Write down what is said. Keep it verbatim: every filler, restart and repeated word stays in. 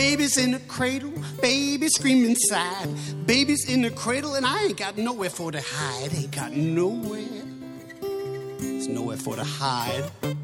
Baby's in the cradle, baby screaming sad. Baby's in the cradle and I ain't got nowhere for to hide. Ain't got nowhere. There's nowhere for to hide.